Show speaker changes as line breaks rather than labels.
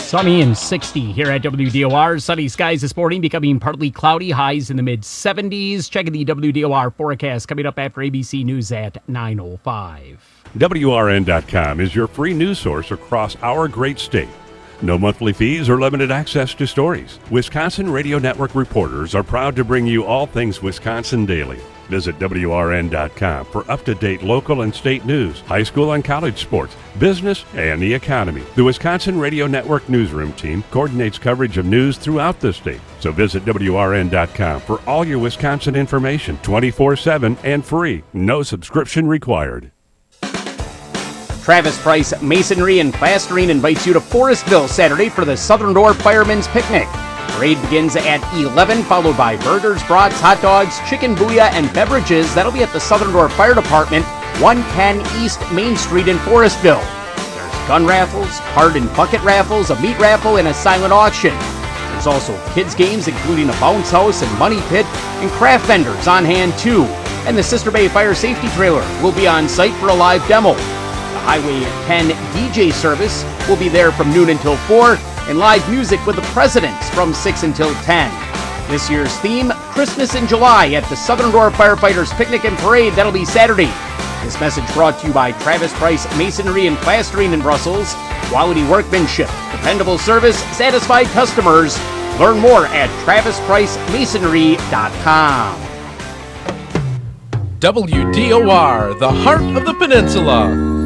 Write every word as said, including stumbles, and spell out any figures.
Sunny and sixty here at W D O R. Sunny skies this morning, becoming partly cloudy, highs in the mid seventies. Checking the W D O R forecast coming up after A B C News at nine oh five.
W R N dot com is your free news source across our great state. No monthly fees or limited access to stories. Wisconsin Radio Network reporters are proud to bring you all things Wisconsin daily. Visit W R N dot com for up-to-date local and state news, high school and college sports, business, and the economy. The Wisconsin Radio Network newsroom team coordinates coverage of news throughout the state. So visit W R N dot com for all your Wisconsin information twenty-four seven and free. No subscription required.
Travis Price Masonry and Plastering invites you to Forestville Saturday for the Southern Door Firemen's Picnic. Parade begins at eleven, followed by burgers, brats, hot dogs, chicken booyah, and beverages. That'll be at the Southern Door Fire Department, one ten East Main Street in Forestville. There's gun raffles, card and bucket raffles, a meat raffle, and a silent auction. There's also kids' games, including a bounce house and money pit, and craft vendors on hand too. And the Sister Bay Fire Safety Trailer will be on site for a live demo. The Highway ten D J service will be there from noon until four, and live music with the Presidents from six until ten. This year's theme, Christmas in July at the Southern Door Firefighters Picnic and Parade. That'll be Saturday. This message brought to you by Travis Price Masonry and Plastering in Brussels. Quality workmanship, dependable service, satisfied customers. Learn more at travis price masonry dot com.
W D O R, the heart of the peninsula.